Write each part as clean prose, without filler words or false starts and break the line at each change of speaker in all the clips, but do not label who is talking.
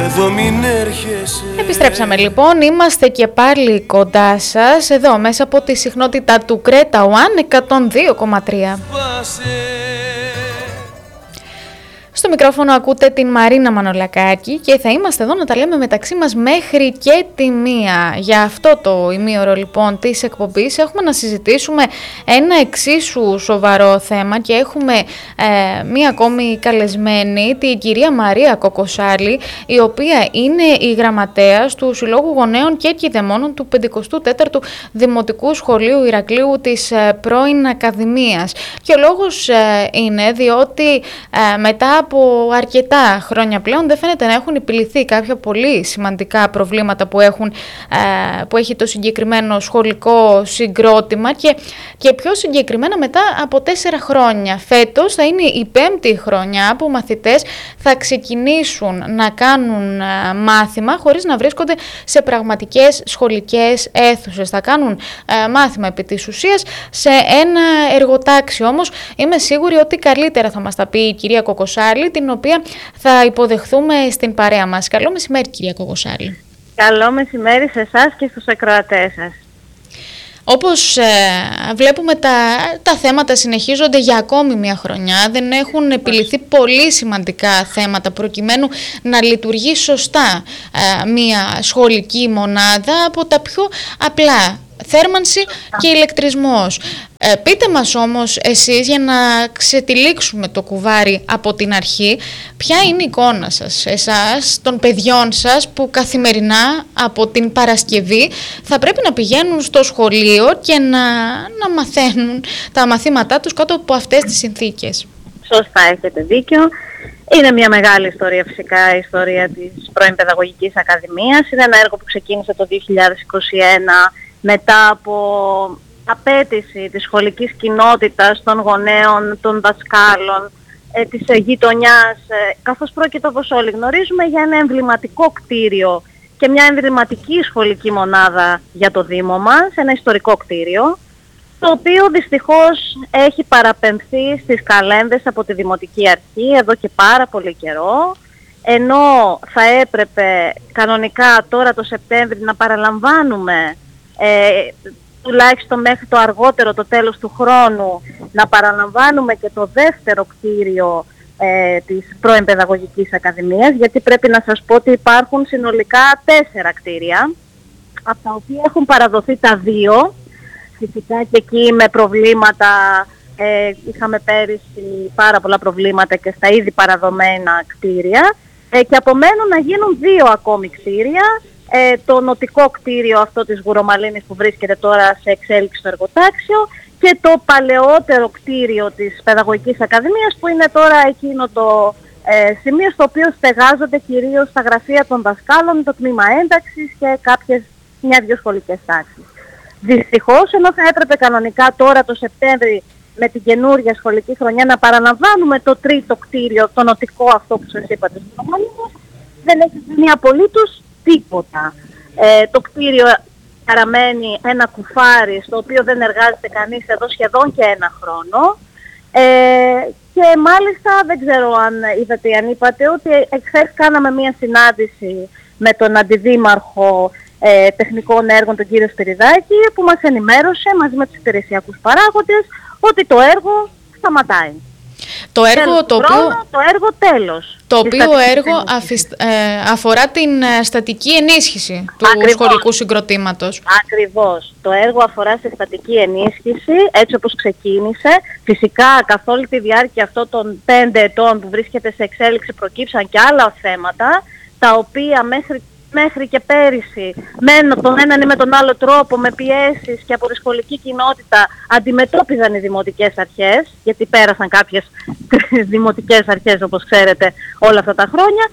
εδώ μην έρχεσαι.
Επιστρέψαμε λοιπόν, είμαστε και πάλι κοντά σας, εδώ μέσα από τη συχνότητα του Creta One 102,3. Στο μικρόφωνο ακούτε την Μαρίνα Μανολακάκη και θα είμαστε εδώ να τα λέμε μεταξύ μας μέχρι και τη 1. Για αυτό το ημίωρο λοιπόν της εκπομπής έχουμε να συζητήσουμε ένα εξίσου σοβαρό θέμα και έχουμε μία ακόμη καλεσμένη, την κυρία Μαρία Κοκοσάλη, η οποία είναι η γραμματέας του Συλλόγου Γονέων και Κηδεμόνων του 54ου Δημοτικού Σχολείου Ηρακλείου της πρώην Ακαδημίας. Και ο λόγος είναι διότι μετά από αρκετά χρόνια πλέον δεν φαίνεται να έχουν επιληθεί κάποια πολύ σημαντικά προβλήματα που έχει το συγκεκριμένο σχολικό συγκρότημα και πιο συγκεκριμένα μετά από 4 χρόνια. Φέτος θα είναι η 5η χρονιά που μαθητές θα ξεκινήσουν να κάνουν μάθημα χωρίς να βρίσκονται σε πραγματικές σχολικές αίθουσες. Θα κάνουν μάθημα επί της ουσίας σε ένα εργοτάξιο. Όμως είμαι σίγουρη ότι καλύτερα θα μας τα πει η κυρία Κοκοσάλη, την οποία θα υποδεχθούμε στην παρέα μας. Καλό μεσημέρι, κυρία Κοκοσάλη.
Καλό μεσημέρι σε εσάς και στους ακροατές σας.
Όπως βλέπουμε τα θέματα συνεχίζονται για ακόμη μια χρονιά, δεν έχουν επιληθεί πολύ σημαντικά θέματα προκειμένου να λειτουργεί σωστά μια σχολική μονάδα από τα πιο απλά. Θέρμανση και ηλεκτρισμός. Πείτε μας όμως εσείς, για να ξετυλίξουμε το κουβάρι από την αρχή, ποια είναι η εικόνα σας, εσάς, των παιδιών σας που καθημερινά από την Παρασκευή θα πρέπει να πηγαίνουν στο σχολείο και να μαθαίνουν τα μαθήματά τους κάτω από αυτές τις συνθήκες.
Σωστά, έχετε δίκιο. Είναι μια μεγάλη ιστορία φυσικά, η ιστορία της πρώην Παιδαγωγικής Ακαδημίας. Είναι ένα έργο που ξεκίνησε το 2021 μετά από απέτηση της σχολικής κοινότητας, των γονέων, των δασκάλων, της γειτονιάς, καθώς πρόκειται, όπως όλοι γνωρίζουμε, για ένα εμβληματικό κτίριο και μια εμβληματική σχολική μονάδα για το Δήμο μας, ένα ιστορικό κτίριο, το οποίο δυστυχώς έχει παραπεμφθεί στις καλένδες από τη Δημοτική Αρχή εδώ και πάρα πολύ καιρό, ενώ θα έπρεπε κανονικά τώρα το Σεπτέμβρη να παραλαμβάνουμε τουλάχιστον μέχρι το αργότερο το τέλος του χρόνου να παραλαμβάνουμε και το δεύτερο κτίριο της πρώην Παιδαγωγικής Ακαδημίας, γιατί πρέπει να σας πω ότι υπάρχουν συνολικά 4 κτίρια, από τα οποία έχουν παραδοθεί τα 2, φυσικά και εκεί με προβλήματα, είχαμε πέρυσι πάρα πολλά προβλήματα και στα ήδη παραδομένα κτίρια, και απομένουν να γίνουν 2 ακόμη κτίρια. Το νοτικό κτίριο αυτό της Γουρομαλίνης που βρίσκεται τώρα σε εξέλιξη στο εργοτάξιο και το παλαιότερο κτίριο της Παιδαγωγικής Ακαδημίας που είναι τώρα εκείνο το σημείο στο οποίο στεγάζονται κυρίως τα γραφεία των δασκάλων, το τμήμα ένταξης και κάποιες 1-2 σχολικές τάξεις. Δυστυχώς, ενώ θα έπρεπε κανονικά τώρα το Σεπτέμβρη με την καινούργια σχολική χρονιά να παραλαμβάνουμε το τρίτο κτίριο, το νοτικό αυτό που σας είπα της Γουρομαλίνης, δεν έχει γίνει απολύτως τίποτα. Το κτίριο παραμένει ένα κουφάρι στο οποίο δεν εργάζεται κανείς εδώ σχεδόν και 1 χρόνο. Και μάλιστα δεν ξέρω αν είδατε ή αν είπατε ότι εχθές κάναμε μία συνάντηση με τον Αντιδήμαρχο Τεχνικών Έργων, τον κύριο Σπυριδάκη, που μας ενημέρωσε μαζί με τους υπηρεσιακούς παράγοντες ότι το έργο σταματάει.
Το έργο το
έργο τέλος.
Το οποίο έργο αφορά την στατική ενίσχυση του σχολικού συγκροτήματος.
Ακριβώς. Το έργο αφορά σε στατική ενίσχυση, έτσι όπως ξεκίνησε. Φυσικά καθ' όλη τη διάρκεια αυτών των 5 ετών που βρίσκεται σε εξέλιξη προκύψαν και άλλα θέματα, τα οποία μέχρι και πέρυσι με τον έναν ή με τον άλλο τρόπο, με πιέσεις και από τη σχολική κοινότητα αντιμετώπιζαν οι δημοτικές αρχές, γιατί πέρασαν κάποιες δημοτικές αρχές όπως ξέρετε όλα αυτά τα χρόνια.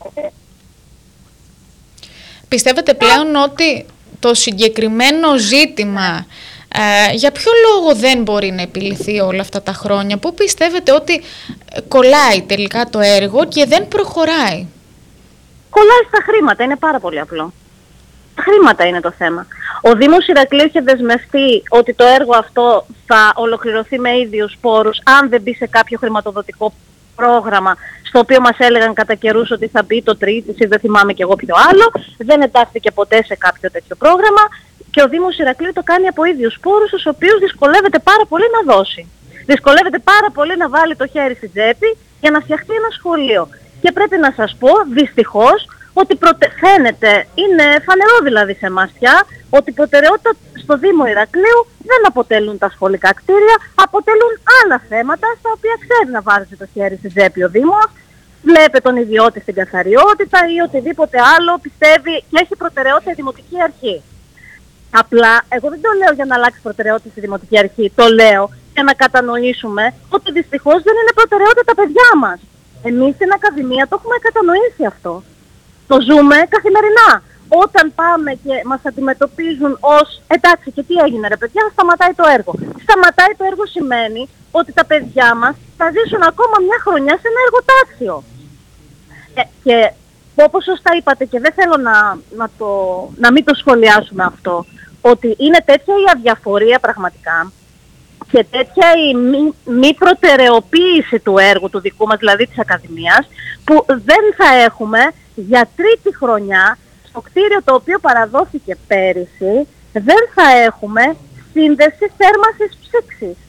Πιστεύετε πλέον ότι το συγκεκριμένο ζήτημα για ποιο λόγο δεν μπορεί να επιληθεί όλα αυτά τα χρόνια, που πιστεύετε ότι κολλάει τελικά το έργο και δεν προχωράει?
Κολλάει στα χρήματα, είναι πάρα πολύ απλό. Τα χρήματα είναι το θέμα. Ο Δήμος Ηρακλείου είχε δεσμευτεί ότι το έργο αυτό θα ολοκληρωθεί με ίδιους πόρους αν δεν μπει σε κάποιο χρηματοδοτικό πρόγραμμα στο οποίο μας έλεγαν κατά καιρούς ότι θα μπει το Τρίτης ή δεν θυμάμαι κι εγώ ποιο άλλο. Δεν εντάχθηκε ποτέ σε κάποιο τέτοιο πρόγραμμα και ο Δήμος Ηρακλείου το κάνει από ίδιους πόρους, τους οποίους δυσκολεύεται πάρα πολύ να δώσει. Δυσκολεύεται πάρα πολύ να βάλει το χέρι στην τσέπη για να φτιαχτεί ένα σχολείο. Και πρέπει να σας πω, δυστυχώς, ότι φαίνεται, είναι φανερό δηλαδή σε εμάς πια, ότι προτεραιότητα στο Δήμο Ηρακλείου δεν αποτελούν τα σχολικά κτίρια, αποτελούν άλλα θέματα στα οποία ξέρει να βάζει το χέρι στην τσέπη ο Δήμος, βλέπει τον ιδιώτη στην καθαριότητα ή οτιδήποτε άλλο πιστεύει και έχει προτεραιότητα η Δημοτική Αρχή. Απλά, εγώ δεν το λέω για να αλλάξει προτεραιότητα στη Δημοτική Αρχή, το λέω για να κατανοήσουμε ότι δυστυχώς δεν είναι προτεραιότητα τα παιδιά μας. Εμείς στην Ακαδημία το έχουμε κατανοήσει αυτό. Το ζούμε καθημερινά. Όταν πάμε και μας αντιμετωπίζουν ως εντάξει και τι έγινε ρε παιδιά, σταματάει το έργο. Σταματάει το έργο σημαίνει ότι τα παιδιά μας θα ζήσουν ακόμα μια χρονιά σε ένα εργοτάξιο. Και όπως σωστά είπατε και δεν θέλω να μην το σχολιάσουμε αυτό, ότι είναι τέτοια η αδιαφορία πραγματικά και τέτοια η μη προτεραιοποίηση του έργου του δικού μας, δηλαδή της Ακαδημίας, που δεν θα έχουμε για τρίτη χρονιά στο κτίριο το οποίο παραδόθηκε πέρυσι, δεν θα έχουμε σύνδεση θέρμανσης ψήξης.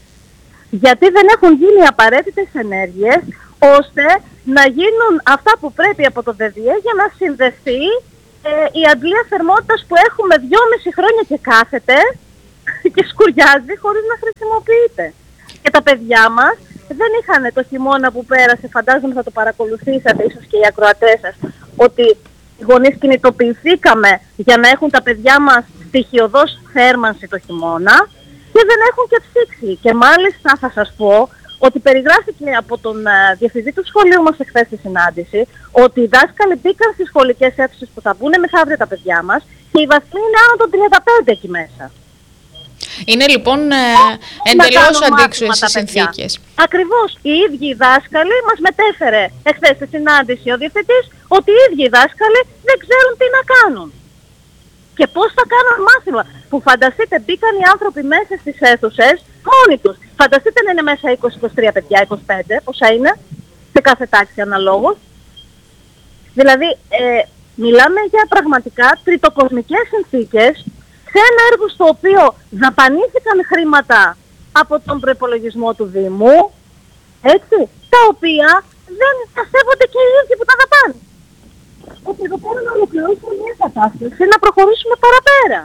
Γιατί δεν έχουν γίνει απαραίτητες ενέργειες ώστε να γίνουν αυτά που πρέπει από το ΔΔΕ για να συνδεθεί η αντλία θερμότητας που έχουμε 2,5 χρόνια και κάθεται και σκουριάζει χωρίς να χρησιμοποιείται. Και τα παιδιά μας δεν είχαν το χειμώνα που πέρασε, φαντάζομαι θα το παρακολουθήσατε ίσως και οι ακροατές σας, ότι οι γονείς κινητοποιηθήκαμε για να έχουν τα παιδιά μας στοιχειωδώς θέρμανση το χειμώνα και δεν έχουν και ψήξη. Και μάλιστα θα σας πω ότι περιγράφηκε από τον διευθυντή του σχολείου μας εχθές στη συνάντηση ότι οι δάσκαλοι μπήκαν στις σχολικές αίθουσες που θα μπουν μεθαύριο τα παιδιά μας και οι βαθμοί είναι άνω των 35 εκεί μέσα.
Είναι λοιπόν εντελώς αντίξωες οι συνθήκες.
Ακριβώς. Οι ίδιοι οι δάσκαλοι μας μετέφερε εχθές στη συνάντηση ο διευθυντής ότι οι ίδιοι οι δάσκαλοι δεν ξέρουν τι να κάνουν. Και πώς θα κάνουν μάθημα. Που φανταστείτε μπήκαν οι άνθρωποι μέσα στις αίθουσες μόνοι τους. Φανταστείτε να είναι μέσα 20-23 παιδιά, 25, πόσα είναι, σε κάθε τάξη αναλόγως. Δηλαδή, μιλάμε για πραγματικά τριτοκοσμικές συνθήκες σε ένα έργο στο οποίο δαπανήθηκαν χρήματα από τον προϋπολογισμό του Δήμου, έτσι, τα οποία δεν τα σέβονται και οι ίδιοι που τα δαπάνουν. Ότι εδώ πέρα να ολοκληρώσουμε μια κατάσταση, να προχωρήσουμε παραπέρα.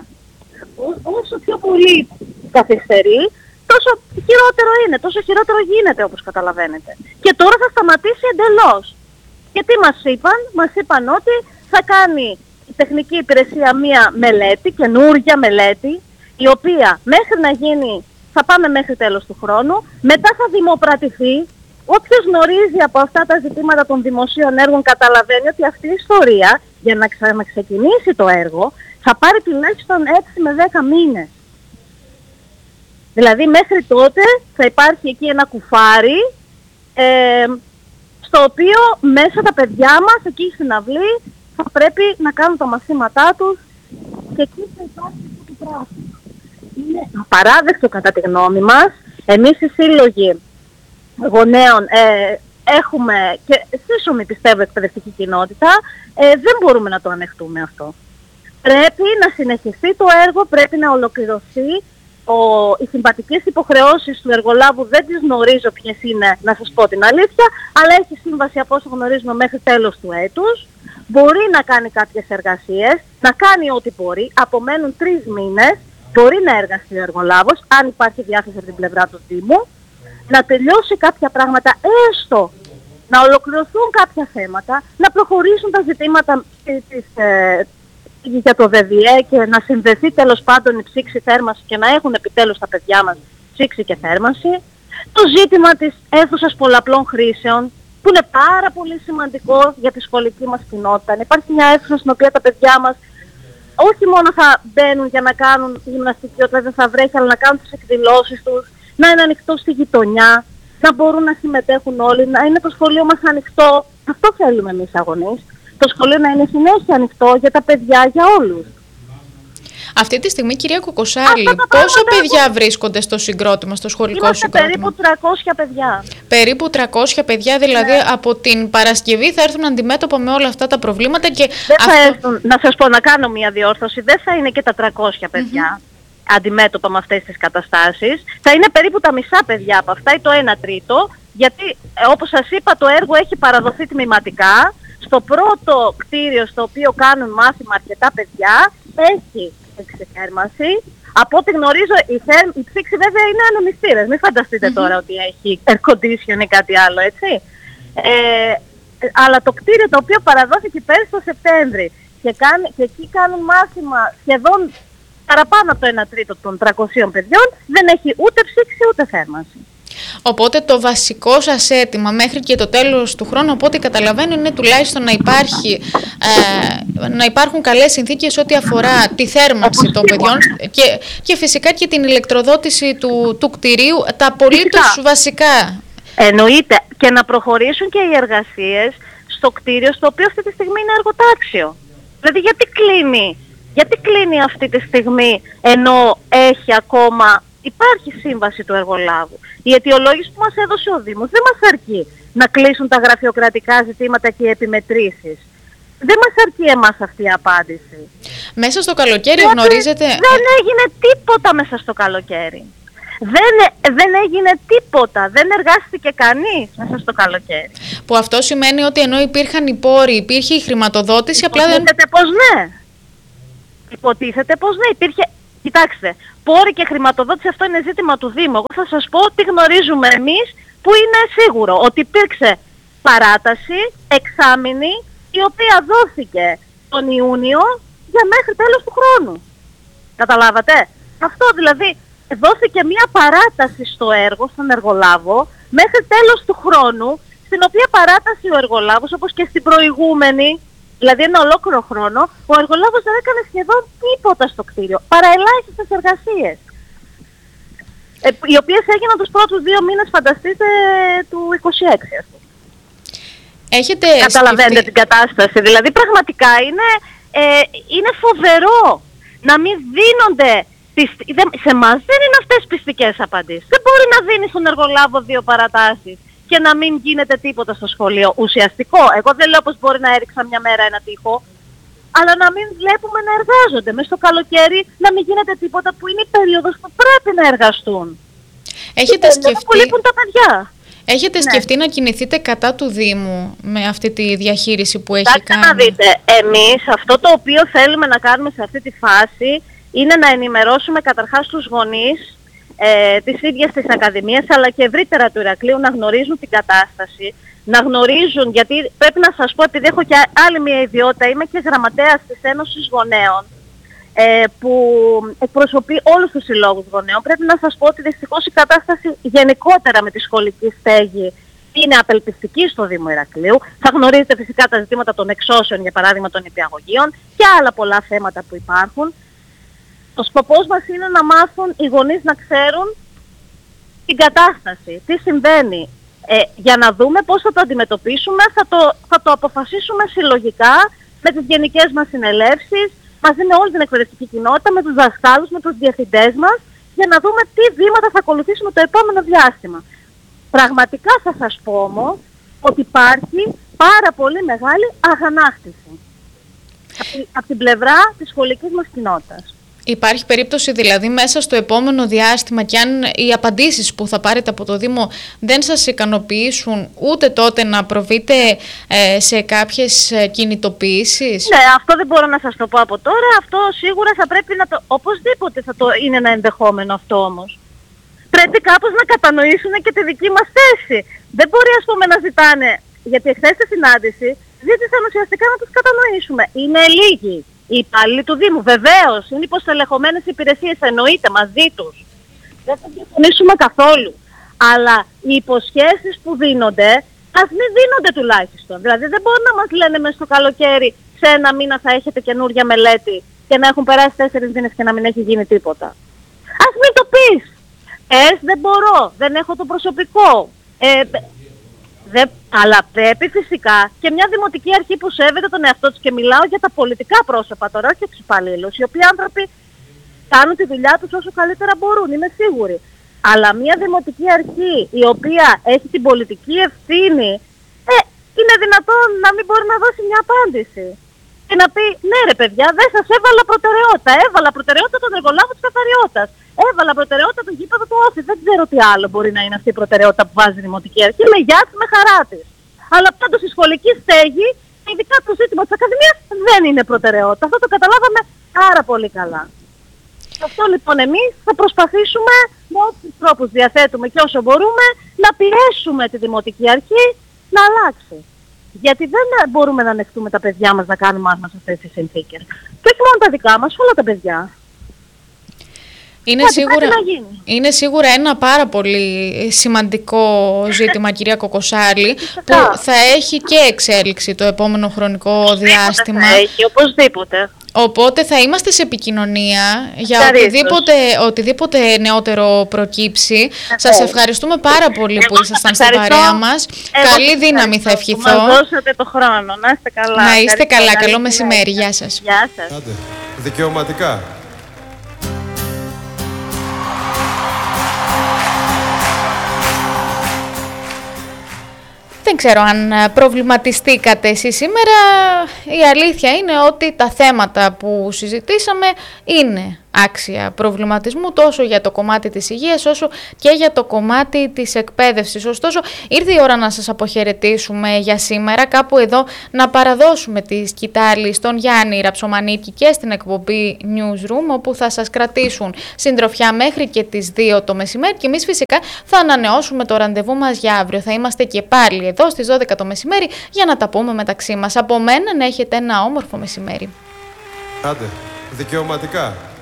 Όσο πιο πολύ καθυστερεί, τόσο χειρότερο είναι, τόσο χειρότερο γίνεται όπως καταλαβαίνετε. Και τώρα θα σταματήσει εντελώς. Και τι μας είπαν ότι θα κάνει η τεχνική υπηρεσία μία μελέτη, καινούργια μελέτη, η οποία μέχρι να γίνει, θα πάμε μέχρι τέλος του χρόνου, μετά θα δημοπρατηθεί. Όποιος γνωρίζει από αυτά τα ζητήματα των δημοσίων έργων καταλαβαίνει ότι αυτή η ιστορία για να ξαναξεκινήσει το έργο θα πάρει τουλάχιστον 6 με 10 μήνες. Δηλαδή μέχρι τότε θα υπάρχει εκεί ένα κουφάρι στο οποίο μέσα τα παιδιά μας εκεί στην αυλή θα πρέπει να κάνουν τα μαθήματά τους και εκεί θα υπάρχει αυτό το πράγμα. Είναι απαράδεκτο κατά τη γνώμη μας. Εμείς οι σύλλογοι γονέων έχουμε και σύσσωμη πιστεύω εκπαιδευτική κοινότητα, δεν μπορούμε να το ανεχτούμε αυτό. Πρέπει να συνεχιστεί το έργο, πρέπει να ολοκληρωθεί. Οι συμβατικές υποχρεώσεις του εργολάβου δεν τις γνωρίζω ποιες είναι, να σας πω την αλήθεια, αλλά έχει σύμβαση από όσο γνωρίζουμε μέχρι τέλος του έτους. Μπορεί να κάνει κάποιες εργασίες, να κάνει ό,τι μπορεί, απομένουν 3 μήνες, μπορεί να εργαστεί ο εργολάβος, αν υπάρχει διάθεση από την πλευρά του Δήμου, να τελειώσει κάποια πράγματα, έστω να ολοκληρωθούν κάποια θέματα, να προχωρήσουν τα ζητήματα για το ΔΔΕ και να συνδεθεί τέλος πάντων η ψήξη θέρμανση και να έχουν επιτέλους τα παιδιά μας ψήξη και θέρμανση. Το ζήτημα της αίθουσας πολλαπλών χρήσεων, που είναι πάρα πολύ σημαντικό για τη σχολική μας κοινότητα. Υπάρχει μια αίθουσα στην οποία τα παιδιά μας όχι μόνο θα μπαίνουν για να κάνουν γυμναστική όταν δεν θα βρέχει, αλλά να κάνουν τις εκδηλώσεις τους, να είναι ανοιχτό στη γειτονιά, να μπορούν να συμμετέχουν όλοι, να είναι το σχολείο μας ανοιχτό. Αυτό θέλουμε εμείς αγωνείς. Το σχολείο να είναι συνέχεια ανοιχτό για τα παιδιά, για όλους.
Αυτή τη στιγμή, κυρία Κοκοσάλη, πόσα παιδιά βρίσκονται στο συγκρότημα, στο σχολικό συγκρότημα?
Περίπου 300 παιδιά.
Περίπου 300 παιδιά, δηλαδή από την Παρασκευή θα έρθουν αντιμέτωπα με όλα αυτά τα προβλήματα και...
Δεν θα έρθουν, να σας πω, να κάνω μια διόρθωση, δεν θα είναι και τα 300 παιδιά αντιμέτωπα με αυτές τις καταστάσεις. Θα είναι περίπου τα μισά παιδιά από αυτά ή το 1 τρίτο, γιατί όπως σας είπα το έργο έχει παραδοθεί τμηματικά. Στο πρώτο κτίριο στο οποίο κάνουν μάθημα αρκετά παιδιά έχει εξθέρμανση. Από ό,τι γνωρίζω η ψήξη βέβαια είναι ανεμιστήρες. Μην φανταστείτε τώρα ότι έχει air condition ή κάτι άλλο, έτσι. Αλλά το κτίριο το οποίο παραδόθηκε πέρυσι το Σεπτέμβρη και εκεί κάνουν μάθημα σχεδόν παραπάνω από το 1 τρίτο των 300 παιδιών, δεν έχει ούτε ψήξη ούτε θέρμανση.
Οπότε το βασικό σας αίτημα μέχρι και το τέλος του χρόνου, από ό,τι καταλαβαίνω, είναι τουλάχιστον να υπάρχουν καλές συνθήκες ό,τι αφορά τη θέρμανση των παιδιών και φυσικά και την ηλεκτροδότηση του κτηρίου, τα απολύτως βασικά.
Εννοείται, και να προχωρήσουν και οι εργασίες στο κτίριο στο οποίο αυτή τη στιγμή είναι εργοτάξιο. Δηλαδή γιατί κλείνει αυτή τη στιγμή ενώ έχει ακόμα... Υπάρχει σύμβαση του εργολάβου. Η αιτιολόγηση που μας έδωσε ο Δήμος δεν μας αρκεί να κλείσουν τα γραφειοκρατικά ζητήματα και οι επιμετρήσεις. Δεν μας αρκεί εμάς αυτή η απάντηση.
Μέσα στο καλοκαίρι γνωρίζετε...
Δεν έγινε τίποτα μέσα στο καλοκαίρι. Δεν έγινε τίποτα. Δεν εργάστηκε κανείς μέσα στο καλοκαίρι.
Που αυτό σημαίνει ότι ενώ υπήρχαν οι πόροι, υπήρχε η χρηματοδότηση, απλά δεν...
Υποτίθεται πως ναι. Υποτίθεται πως ναι. Υπήρχε... Κοιτάξτε, πόροι και χρηματοδότηση αυτό είναι ζήτημα του Δήμου. Εγώ θα σας πω τι γνωρίζουμε εμείς που είναι σίγουρο. Ότι υπήρξε παράταση, εξάμηνη, η οποία δόθηκε τον Ιούνιο για μέχρι τέλος του χρόνου. Καταλάβατε? Αυτό δηλαδή, δόθηκε μια παράταση στο έργο, στον εργολάβο, μέχρι τέλος του χρόνου, στην οποία παράταση ο εργολάβος, όπως και στην προηγούμενη, δηλαδή ένα ολόκληρο χρόνο, ο εργολάβος δεν έκανε σχεδόν τίποτα στο κτίριο, παρά ελάχιστες εργασίες. Οι οποίες έγιναν τους πρώτους 2 μήνες, φανταστείτε, του 26, ας πούμε. Καταλαβαίνετε την κατάσταση. Δηλαδή πραγματικά είναι φοβερό να μην δίνονται... Σε εμάς δεν είναι αυτές πιστικές απαντήσεις. Δεν μπορεί να δίνει στον εργολάβο 2 παρατάσεις και να μην γίνεται τίποτα στο σχολείο. Ουσιαστικό. Εγώ δεν λέω πως μπορεί να έριξα μια μέρα ένα τοίχο, αλλά να μην βλέπουμε να εργάζονται. Μες στο καλοκαίρι να μην γίνεται τίποτα, που είναι η περίοδος που πρέπει να εργαστούν.
Έχετε σκεφτεί...
που λείπουν τα παιδιά.
Έχετε σκεφτεί να κινηθείτε κατά του Δήμου με αυτή τη διαχείριση που έχει κάνει?
Να δείτε, εμείς αυτό το οποίο θέλουμε να κάνουμε σε αυτή τη φάση είναι να ενημερώσουμε καταρχάς τους γονείς της ίδιας της Ακαδημίας, αλλά και ευρύτερα του Ηρακλείου, να γνωρίζουν την κατάσταση, να γνωρίζουν, γιατί πρέπει να σας πω, επειδή έχω και άλλη μια ιδιότητα, είμαι και γραμματέας της Ένωσης Γονέων, που εκπροσωπεί όλους τους συλλόγους γονέων. Πρέπει να σας πω ότι δυστυχώς η κατάσταση γενικότερα με τη σχολική στέγη είναι απελπιστική στο Δήμο Ηρακλείου. Θα γνωρίζετε φυσικά τα ζητήματα των εξώσεων, για παράδειγμα των νηπιαγωγείων, και άλλα πολλά θέματα που υπάρχουν. Το σκοπός μας είναι να μάθουν οι γονείς να ξέρουν την κατάσταση, τι συμβαίνει, για να δούμε πώς θα το αντιμετωπίσουμε, θα το αποφασίσουμε συλλογικά με τις γενικές μας συνελεύσεις, μαζί με όλη την εκπαιδευτική κοινότητα, με τους δασκάλους, με τους διευθυντές μας, για να δούμε τι βήματα θα ακολουθήσουμε το επόμενο διάστημα. Πραγματικά θα σας πω όμως ότι υπάρχει πάρα πολύ μεγάλη αγανάκτηση από την πλευρά της σχολικής μας κοινότητας.
Υπάρχει περίπτωση δηλαδή μέσα στο επόμενο διάστημα, και αν οι απαντήσεις που θα πάρετε από το Δήμο δεν σας ικανοποιήσουν, ούτε τότε να προβείτε σε κάποιες κινητοποιήσεις?
Ναι, αυτό δεν μπορώ να σας το πω από τώρα. Αυτό σίγουρα θα πρέπει να το... Οπωσδήποτε είναι ένα ενδεχόμενο αυτό όμως. Πρέπει κάπως να κατανοήσουν και τη δική μας θέση. Δεν μπορεί, ας πούμε, να ζητάνε, γιατί εχθές στη συνάντηση ζήτησαν ουσιαστικά να τους κατανοήσουμε. Είναι λίγοι οι υπάλληλοι του Δήμου. Βεβαίως, είναι υποστελεχωμένες υπηρεσίες, εννοείται, μαζί τους. Δεν θα διαφωνήσουμε καθόλου. Αλλά οι υποσχέσεις που δίνονται, ας μην δίνονται τουλάχιστον. Δηλαδή δεν μπορούν να μας λένε μες στο καλοκαίρι, σε 1 μήνα θα έχετε καινούργια μελέτη, και να έχουν περάσει 4 μήνες και να μην έχει γίνει τίποτα. Ας μην το πεις. Δεν μπορώ, δεν έχω το προσωπικό. Αλλά πρέπει φυσικά και μια δημοτική αρχή που σέβεται τον εαυτό της, και μιλάω για τα πολιτικά πρόσωπα τώρα, όχι τους υπαλλήλους, οι οποίοι άνθρωποι κάνουν τη δουλειά τους όσο καλύτερα μπορούν, είμαι σίγουρη. Αλλά μια δημοτική αρχή η οποία έχει την πολιτική ευθύνη, είναι δυνατόν να μην μπορεί να δώσει μια απάντηση. Και να πει, ναι ρε παιδιά, δεν σας έβαλα προτεραιότητα. Έβαλα προτεραιότητα τον εργολάβο της καθαριότητας. Έβαλα προτεραιότητα τον γήπεδο του Όφη. Δεν ξέρω τι άλλο μπορεί να είναι αυτή η προτεραιότητα που βάζει η δημοτική αρχή. Με γεια της, με χαρά της. Αλλά πάντως η σχολική στέγη, ειδικά το ζήτημα της Ακαδημίας, δεν είναι προτεραιότητα. Αυτό το καταλάβαμε πάρα πολύ καλά. Γι' αυτό λοιπόν εμείς θα προσπαθήσουμε με όποιους τρόπους διαθέτουμε και όσο μπορούμε να πιέσουμε τη δημοτική αρχή να αλλάξει. Γιατί δεν μπορούμε να ανεχτούμε τα παιδιά μας να κάνουν μάθημα σε αυτές τις συνθήκες. Και όχι μόνο τα δικά μας, όλα τα παιδιά.
Είναι σίγουρα ένα πάρα πολύ σημαντικό ζήτημα, κυρία Κοκοσάλη, που θα έχει και εξέλιξη το επόμενο χρονικό διάστημα.
Θα έχει, οπωσδήποτε.
Οπότε θα είμαστε σε επικοινωνία για οτιδήποτε νεότερο προκύψει. Σας ευχαριστούμε πάρα πολύ που ήσασταν στην παρέα μας. Καλή δύναμη θα ευχηθώ.
Μας δώσατε το χρόνο. Να είστε καλά.
Να είστε καλά. Καλό μεσημέρι. Γεια σας.
Γεια σας.
Άντε, δικαιωματικά.
Δεν ξέρω αν προβληματιστήκατε εσείς σήμερα. Η αλήθεια είναι ότι τα θέματα που συζητήσαμε είναι άξια προβληματισμού τόσο για το κομμάτι της υγείας όσο και για το κομμάτι της εκπαίδευσης. Ωστόσο, ήρθε η ώρα να σας αποχαιρετήσουμε για σήμερα. Κάπου εδώ να παραδώσουμε τη σκητάλη στον Γιάννη Ραψομανίτη και στην εκπομπή Newsroom, όπου θα σας κρατήσουν συντροφιά μέχρι και τις 2 το μεσημέρι και εμείς φυσικά θα ανανεώσουμε το ραντεβού μας για αύριο. Θα είμαστε και πάλι εδώ στις 12 το μεσημέρι για να τα πούμε μεταξύ μας. Από μένα να έχετε ένα όμορφο μεσημέρι.
Άντε, δικαιωματικά.